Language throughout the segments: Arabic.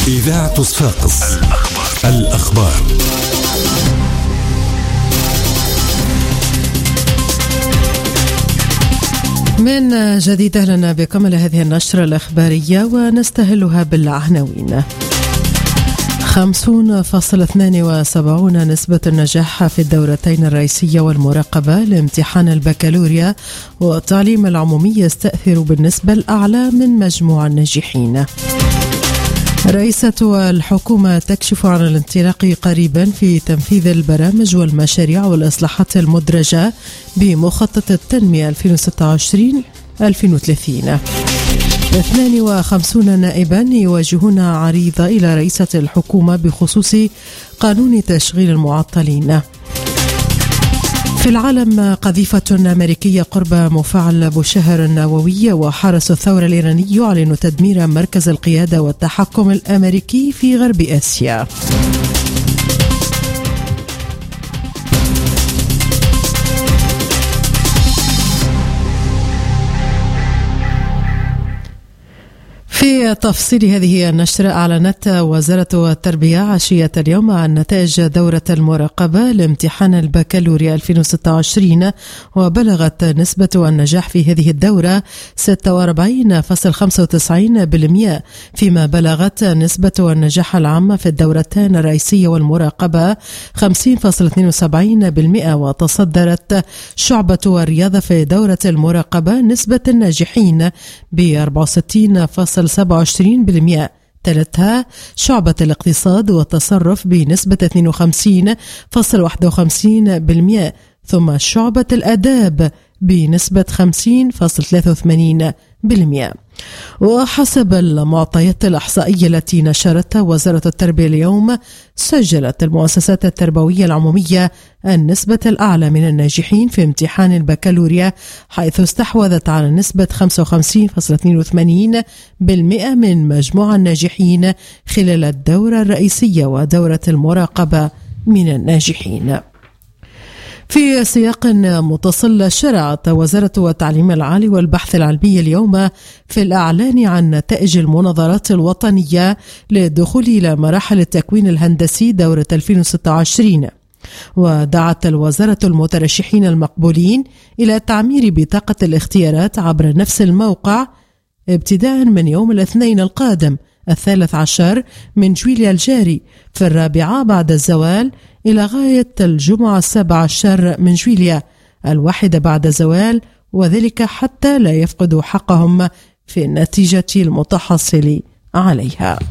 إذاعة صفاقس الأخبار. من جديد أهلا بكم لهذه النشرة الأخبارية ونستهلها بالعناوين. 50.72 نسبة النجاح في الدورتين الرئيسية والمراقبة لامتحان البكالوريا والتعليم العمومي يستأثر بالنسبة الأعلى من مجموع الناجحين. رئيسة الحكومة تكشف عن الانطلاق قريبا في تنفيذ البرامج والمشاريع والإصلاحات المدرجة بمخطط التنمية 2026-2030. 52 نائبا يواجهون عريضة إلى رئيسة الحكومة بخصوص قانون تشغيل المعطلين. في العالم، قذيفة أمريكية قرب مفاعل بوشهر النووي، وحرس الثورة الإيراني يعلن تدمير مركز القيادة والتحكم الأمريكي في غرب آسيا. في تفصيل هذه النشرة، أعلنت وزارة التربية عشية اليوم عن نتائج دورة المراقبة لامتحان البكالوريا 2026، وبلغت نسبة النجاح في هذه الدورة 46.95%، فيما بلغت نسبة النجاح العامة في الدورتين الرئيسية والمراقبة 50.72%. وتصدرت شعبة الرياضة في دورة المراقبة نسبة الناجحين ب 64.27%، تلتها شعبة الاقتصاد والتصرف بنسبة 52.51%، ثم شعبة الآداب بنسبة 50.83%. وحسب المعطيات الإحصائية التي نشرتها وزارة التربية اليوم، سجلت المؤسسات التربوية العمومية النسبة الأعلى من الناجحين في امتحان البكالوريا، حيث استحوذت على نسبة 55.82% من مجموع الناجحين خلال الدورة الرئيسية ودورة المراقبة من الناجحين. في سياق متصل، شرعت وزارة التعليم العالي والبحث العلمي اليوم في الإعلان عن نتائج المناظرات الوطنية للدخول إلى مراحل التكوين الهندسي دورة 2026. ودعت الوزارة المترشحين المقبولين إلى تعمير بطاقة الاختيارات عبر نفس الموقع ابتداء من يوم الاثنين القادم 13 من جويليا الجاري في 4 بعد الزوال إلى غاية الجمعة 17 من جويليا 1 بعد الزوال، وذلك حتى لا يفقدوا حقهم في النتيجة المتحصل عليها.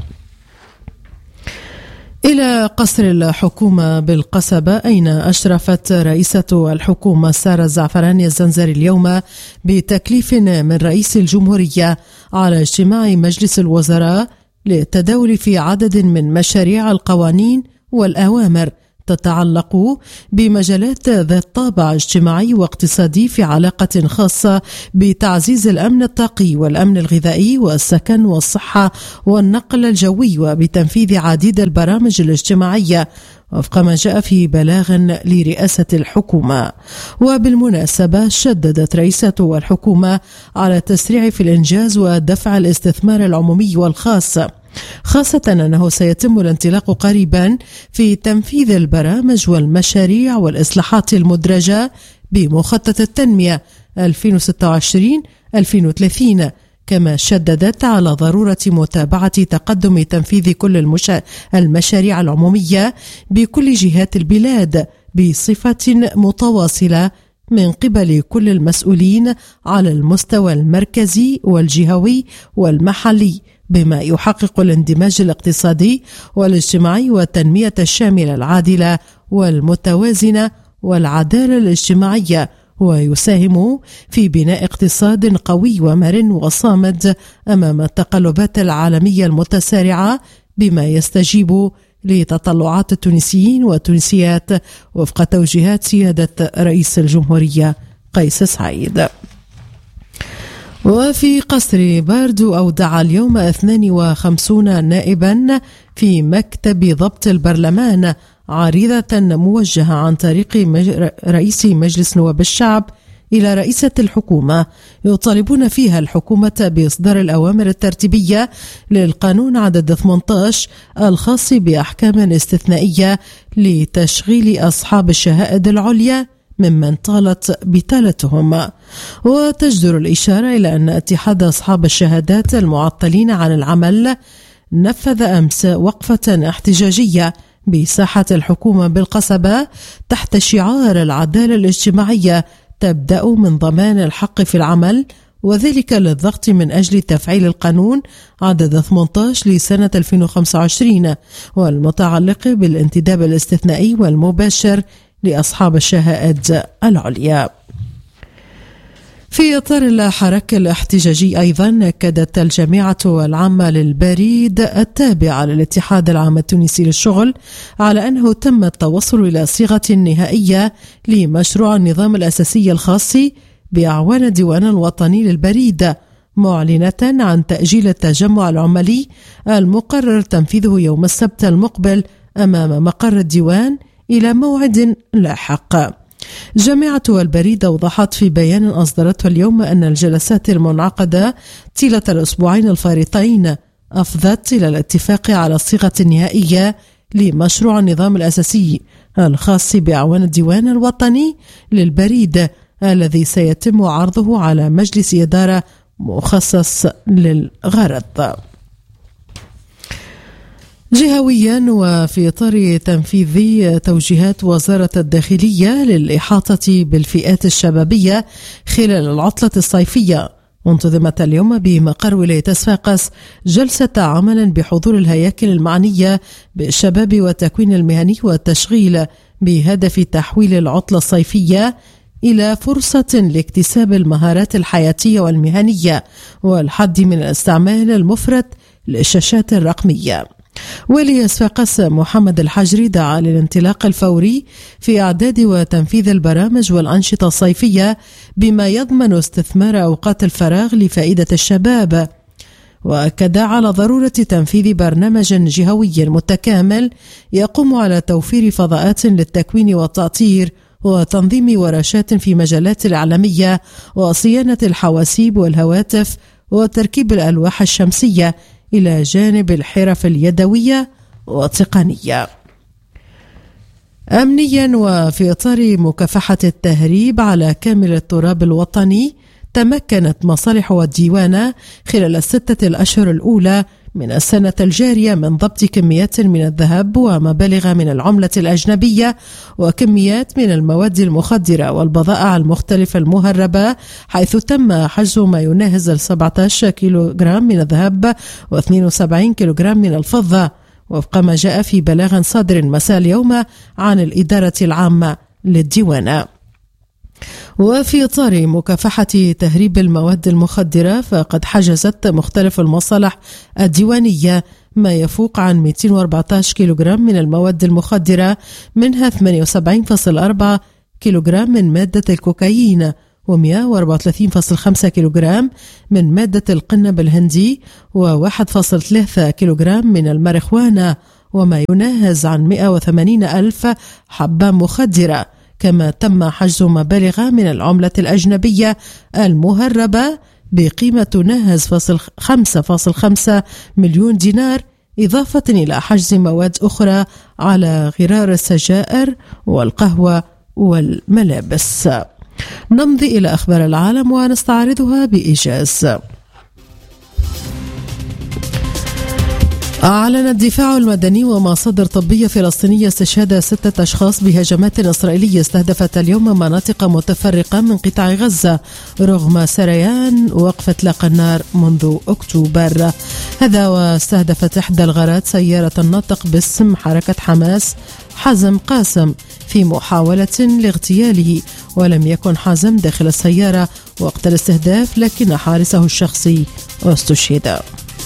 إلى قصر الحكومة بالقصبة، أين أشرفت رئيسة الحكومة سارة الزعفراني الزنزري اليوم بتكليف من رئيس الجمهورية على اجتماع مجلس الوزراء للتداول في عدد من مشاريع القوانين والأوامر تتعلق بمجالات ذات طابع اجتماعي واقتصادي في علاقة خاصة بتعزيز الأمن الطاقي والأمن الغذائي والسكن والصحة والنقل الجوي، وبتنفيذ عديد البرامج الاجتماعية وفق ما جاء في بلاغ لرئاسة الحكومة. وبالمناسبة، شددت رئيسة الحكومة على التسريع في الإنجاز ودفع الاستثمار العمومي والخاص، خاصة أنه سيتم الانطلاق قريبا في تنفيذ البرامج والمشاريع والإصلاحات المدرجة بمخطط التنمية 2026-2030. كما شددت على ضرورة متابعة تقدم تنفيذ كل المشاريع العمومية بكل جهات البلاد بصفة متواصلة من قبل كل المسؤولين على المستوى المركزي والجهوي والمحلي، بما يحقق الاندماج الاقتصادي والاجتماعي والتنمية الشاملة العادلة والمتوازنة والعدالة الاجتماعية، ويساهم في بناء اقتصاد قوي ومرن وصامد أمام التقلبات العالمية المتسارعة، بما يستجيب لتطلعات التونسيين والتونسيات وفق توجيهات سيادة رئيس الجمهورية قيس سعيد. وفي قصر باردو، أودع اليوم 52 نائبا في مكتب ضبط البرلمان عريضة موجهة عن طريق رئيس مجلس نواب الشعب إلى رئيسة الحكومة يطالبون فيها الحكومة بإصدار الأوامر الترتيبية للقانون عدد 18 الخاص بأحكام استثنائية لتشغيل أصحاب الشهائد العليا ممن طالت بتالتهم. وتجدر الإشارة إلى أن اتحاد أصحاب الشهادات المعطلين عن العمل نفذ أمس وقفة احتجاجية بساحة الحكومة بالقصبة تحت شعار العدالة الاجتماعية تبدأ من ضمان الحق في العمل، وذلك للضغط من أجل تفعيل القانون عدد 18 لسنة 2025 والمتعلق بالانتداب الاستثنائي والمباشر لأصحاب الشهائد العليا. في إطار الحراك الاحتجاجي أيضا أكدت الجامعة العامة للبريد التابعة للاتحاد العام التونسي للشغل على أنه تم التوصل إلى صيغة نهائية لمشروع النظام الأساسي الخاص بأعوان الديوان الوطني للبريد، معلنة عن تأجيل التجمع العمالي المقرر تنفيذه يوم السبت المقبل أمام مقر الديوان إلى موعد لاحق. جامعة البريد أوضحت في بيان أصدرته اليوم أن الجلسات المنعقدة طيلة الأسبوعين الفارطين أفضت إلى الاتفاق على الصيغة النهائية لمشروع النظام الأساسي الخاص بأعوان الديوان الوطني للبريد الذي سيتم عرضه على مجلس إدارة مخصص للغرض. جهويا وفي إطار تنفيذ توجيهات وزارة الداخلية للإحاطة بالفئات الشبابية خلال العطلة الصيفية، انتظمت اليوم بمقر ولاية صفاقس جلسة عمل بحضور الهياكل المعنية بالشباب والتكوين المهني والتشغيل بهدف تحويل العطلة الصيفية إلى فرصة لاكتساب المهارات الحياتية والمهنية والحد من الاستعمال المفرط للشاشات الرقمية. والي صفاقس محمد الحجري دعا للانطلاق الفوري في إعداد وتنفيذ البرامج والأنشطة الصيفية بما يضمن استثمار أوقات الفراغ لفائدة الشباب، وأكد على ضرورة تنفيذ برنامج جهوي متكامل يقوم على توفير فضاءات للتكوين والتأطير وتنظيم ورشات في مجالات الإعلامية وصيانة الحواسيب والهواتف وتركيب الألواح الشمسية إلى جانب الحرف اليدوية والتقنية. أمنيا وفي إطار مكافحة التهريب على كامل التراب الوطني، تمكنت مصالح والديوان خلال 6 الأشهر الأولى من السنة الجارية من ضبط كميات من الذهب ومبالغ من العملة الأجنبية وكميات من المواد المخدرة والبضائع المختلفة المهربة، حيث تم حجز ما يناهز 17 كيلوغرام من الذهب و72 كيلوغرام من الفضة، وفق ما جاء في بلاغ صادر مساء اليوم عن الإدارة العامة للديوان. وفي إطار مكافحة تهريب المواد المخدرة، فقد حجزت مختلف المصالح الديوانية ما يفوق عن 214 كيلوغرام من المواد المخدرة، منها 78.4 كيلوغرام من مادة الكوكايين و134.5 كيلوغرام من مادة القنب الهندي و1.3 كيلوغرام من الماريخوانا، وما يناهز عن 180 ألف حبة مخدرة. كما تم حجز مبالغ من العملة الأجنبية المهربة بقيمة تناهز 5.5 مليون دينار، إضافة إلى حجز مواد أخرى على غرار السجائر والقهوة والملابس. نمضي إلى أخبار العالم ونستعرضها بإيجاز. أعلن الدفاع المدني ومصادر طبية فلسطينية استشهاد 6 أشخاص بهجمات إسرائيلية استهدفت اليوم مناطق متفرقة من قطاع غزة رغم سريان وقف إطلاق النار منذ أكتوبر. هذا واستهدفت إحدى الغارات سيارة الناطق باسم حركة حماس حازم قاسم في محاولة لاغتياله، ولم يكن حازم داخل السيارة وقت الاستهداف، لكن حارسه الشخصي استشهد.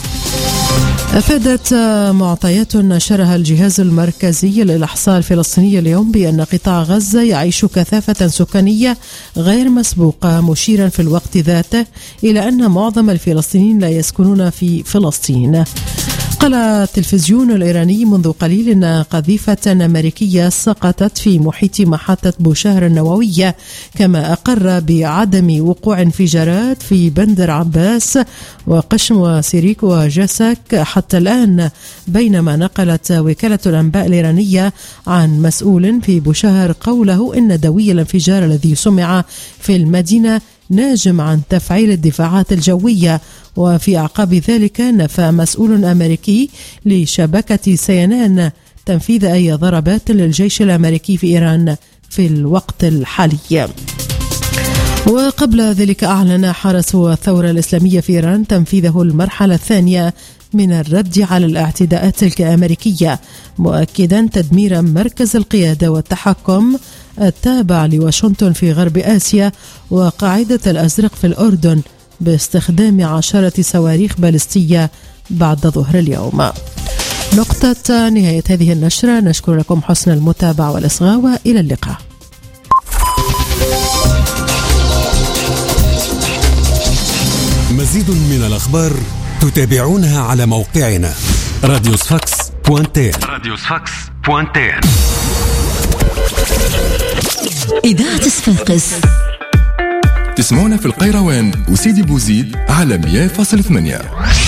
أفادت معطيات نشرها الجهاز المركزي للإحصاء الفلسطيني اليوم بأن قطاع غزة يعيش كثافة سكانية غير مسبوقة، مشيرا في الوقت ذاته إلى أن معظم الفلسطينيين لا يسكنون في فلسطين. قال التلفزيون الإيراني منذ قليل أن قذيفة أمريكية سقطت في محيط محطة بوشهر النووية، كما أقر بعدم وقوع انفجارات في بندر عباس وقشم وسيريك وجسك حتى الآن، بينما نقلت وكالة الأنباء الإيرانية عن مسؤول في بوشهر قوله إن دوي الانفجار الذي سمع في المدينة ناجم عن تفعيل الدفاعات الجوية. وفي أعقاب ذلك نفى مسؤول أمريكي لشبكة CNN تنفيذ أي ضربات للجيش الأمريكي في إيران في الوقت الحالي. وقبل ذلك أعلن حرس الثورة الإسلامية في إيران تنفيذه المرحلة الثانية من الرد على الاعتداءات الأمريكية، مؤكدا تدمير مركز القيادة والتحكم التابع لواشنطن في غرب آسيا وقاعدة الأزرق في الأردن باستخدام 10 صواريخ باليستية بعد ظهر اليوم. نقطة نهاية هذه النشرة. نشكر لكم حسن المتابعة والإصغاء وإلى اللقاء. مزيد من الأخبار تتابعونها على موقعنا radiosfax.tn. إذاعة صفاقس تسمعونا في القيروان وسيدي بوزيد على 100.8.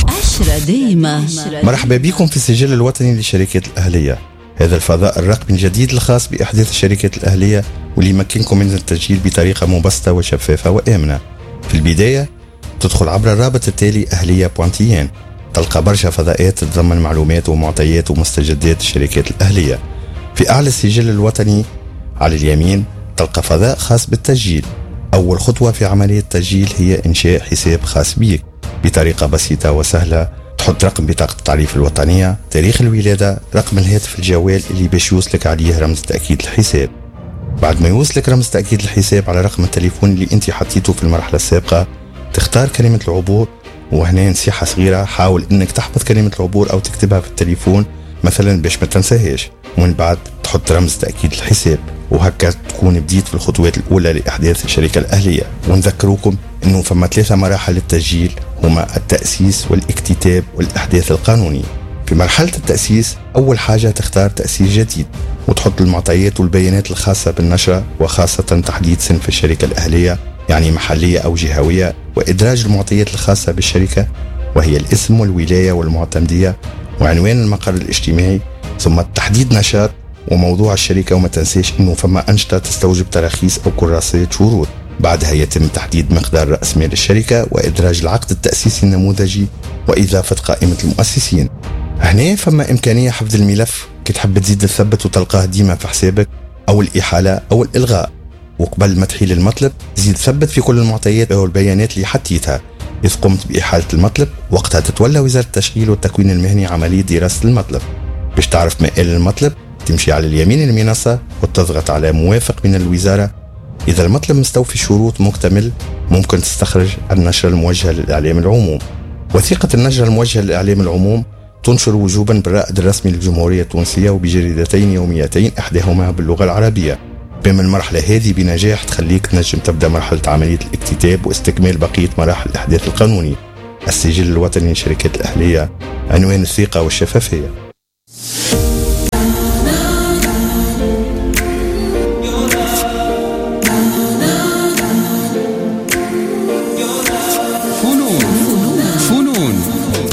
10 ديما. مرحبا بكم في السجل الوطني للشركات الأهلية، هذا الفضاء الرقمي الجديد الخاص بإحداث الشركات الأهلية واللي يمكنكم من التسجيل بطريقة مبسطة وشفافة وآمنة. في البداية تدخل عبر الرابط التالي أهلية.tn، تلقى برشا فضاءات تتضمن معلومات ومعطيات ومستجدات الشركات الأهلية. في أعلى السجل الوطني على اليمين تلقى فضاء خاص بالتسجيل. أول خطوة في عملية التسجيل هي إنشاء حساب خاص بيك بطريقة بسيطة وسهلة. تحط رقم بطاقة التعريف الوطنية، تاريخ الولادة، رقم الهاتف الجوال اللي باش يوصلك عليه رمز تأكيد الحساب. بعد ما يوصلك رمز تأكيد الحساب على رقم التليفون اللي انت حطيته في المرحلة السابقة، تختار كلمة العبور، وهنا نصيحة صغيرة، حاول انك تحفظ كلمة العبور او تكتبها في التليفون مثلا باش ما تنساهاش، ومن بعد تحط رمز تأكيد الحساب، وهكا تكون بديت في الخطوات الأولى لإحداث الشركة الأهلية. ونذكروكم أنه فما 3 مراحل للتسجيل، هما التأسيس والاكتتاب والإحداث القانوني. في مرحلة التأسيس أول حاجة تختار تأسيس جديد وتحط المعطيات والبيانات الخاصة بالنشرة، وخاصة تحديد صنف الشركة الأهلية يعني محلية أو جهوية، وإدراج المعطيات الخاصة بالشركة وهي الاسم والولاية والمعتمدية وعنوان المقر الاجتماعي، ثم تحديد نشاط وموضوع الشركة. وما تنساش أنه فما أنشطة تستوجب تراخيص أو كراسات شروط. بعدها يتم تحديد مقدار رأس مال الشركة وإدراج العقد التأسيسي النموذجي وإضافة قائمة المؤسسين. هنا فما إمكانية حفظ الملف كي تحب تزيد تثبت وتلقاه ديما في حسابك، أو الإحالة أو الإلغاء. وقبل ما تحيل المطلب زيد ثبت في كل المعطيات أو البيانات اللي حطيتها. إذ قمت بإحالة المطلب وقتها تتولى وزارة التشغيل والتكوين المهني عملية دراسة المطلب. باش تعرف مآل المطلب تمشي على اليمين المنصة وتضغط على موافق من الوزارة. إذا المطلب مستوفي شروط مكتمل ممكن تستخرج النشرة الموجهة للإعلام العموم. وثيقة النشرة الموجهة للإعلام العموم تنشر وجوبا بالرائد الرسمي للجمهورية التونسية وبجريدتين يوميتين إحداهما باللغة العربية. بما المرحلة هذه بنجاح تخليك تنجم تبدأ مرحلة عملية الاكتتاب واستكمال بقية مراحل الإحداث القانوني. السجل الوطني للشركات الأهلية، عنوان الثقة والشفافية.